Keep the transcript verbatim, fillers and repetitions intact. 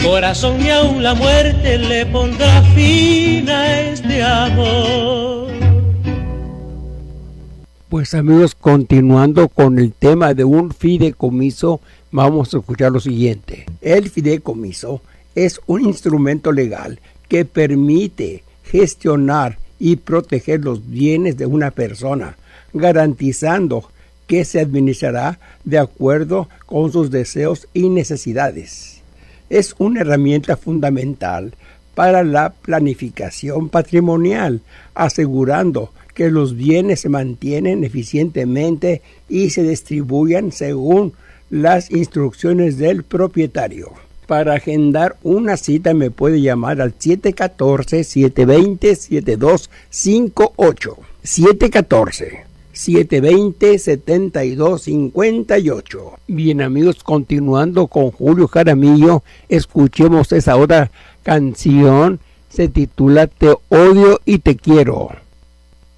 corazón, ni aun la muerte le pondrá fin a este amor. Pues amigos, continuando con el tema de un fideicomiso, vamos a escuchar lo siguiente. El fideicomiso es un instrumento legal que permite gestionar y proteger los bienes de una persona, garantizando que se administrará de acuerdo con sus deseos y necesidades. Es una herramienta fundamental para la planificación patrimonial, asegurando que los bienes se mantienen eficientemente y se distribuyan según las instrucciones del propietario. Para agendar una cita me puede llamar al siete uno cuatro, siete dos cero, siete dos cinco ocho. siete uno cuatro, siete dos cero, siete dos cinco ocho. Bien amigos, continuando con Julio Jaramillo, escuchemos esa otra canción, se titula Te odio y te quiero.